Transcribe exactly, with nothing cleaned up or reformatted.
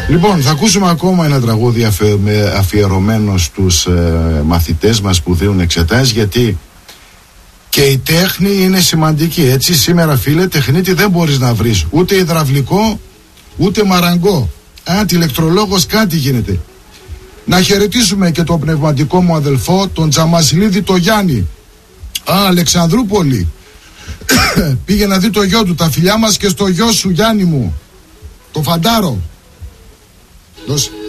Λοιπόν, θα ακούσουμε ακόμα ένα τραγούδι αφιερωμένο στους ε, μαθητές μας που δίνουν εξετάσεις, γιατί και η τέχνη είναι σημαντική. Έτσι σήμερα, φίλε, τεχνίτη δεν μπορείς να βρεις ούτε υδραυλικό ούτε μαραγκό. Αν ηλεκτρολόγος κάτι γίνεται. Να χαιρετήσουμε και τον πνευματικό μου αδελφό, τον Τζαμασλίδη το Γιάννη. Α, Αλεξανδρούπολη. Πήγε να δει το γιο του. Τα φιλιά μας και στο γιο σου, Γιάννη μου, το Φαντάρο. Δώσε.